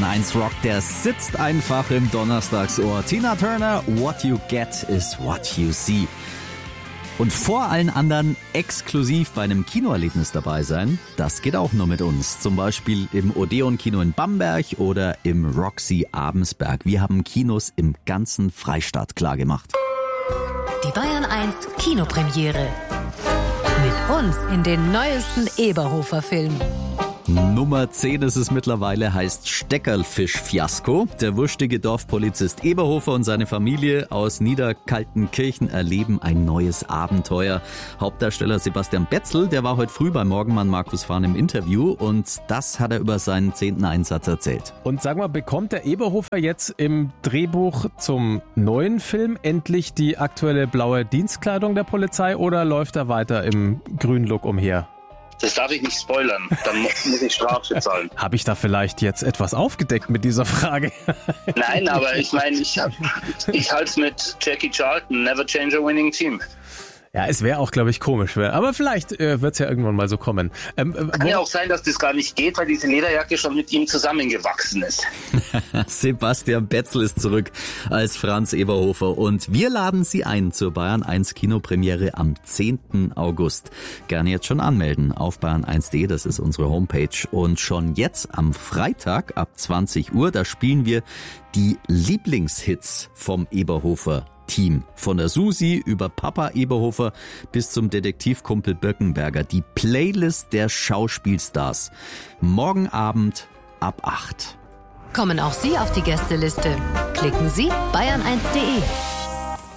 1 Rock, der sitzt einfach im Donnerstagsohr. Tina Turner, What You Get is What You See. Und vor allen anderen exklusiv bei einem Kinoerlebnis dabei sein, das geht auch nur mit uns. Zum Beispiel im Odeon-Kino in Bamberg oder im Roxy Abensberg. Wir haben Kinos im ganzen Freistaat klargemacht. Die Bayern 1 Kinopremiere. Mit uns in den neuesten Eberhofer-Film. Nummer 10 ist es mittlerweile, heißt Steckerlfisch-Fiasko. Der wurstige Dorfpolizist Eberhofer und seine Familie aus Niederkaltenkirchen erleben ein neues Abenteuer. Hauptdarsteller Sebastian Betzel, der war heute früh bei Morgenmann Markus Fahn im Interview und das hat er über seinen 10. Einsatz erzählt. Und sag mal, bekommt der Eberhofer jetzt im Drehbuch zum neuen Film endlich die aktuelle blaue Dienstkleidung der Polizei oder läuft er weiter im grünen Look umher? Das darf ich nicht spoilern, dann muss ich Strafe zahlen. Habe ich da vielleicht jetzt etwas aufgedeckt mit dieser Frage? Nein, aber ich meine, ich halte es mit Jackie Charlton, never change a winning team. Ja, es wäre auch, glaube ich, komisch. Aber vielleicht wird es ja irgendwann mal so kommen. Kann ja auch sein, dass das gar nicht geht, weil diese Lederjacke schon mit ihm zusammengewachsen ist. Sebastian Betzel ist zurück als Franz Eberhofer und wir laden Sie ein zur Bayern 1 Kinopremiere am 10. August. Gerne jetzt schon anmelden auf bayern1.de, das ist unsere Homepage. Und schon jetzt am Freitag ab 20 Uhr, da spielen wir die Lieblingshits vom Eberhofer Team. Von der Susi über Papa Eberhofer bis zum Detektivkumpel Birkenberger. Die Playlist der Schauspielstars. Morgen Abend ab 8. Kommen auch Sie auf die Gästeliste. Klicken Sie bayern1.de.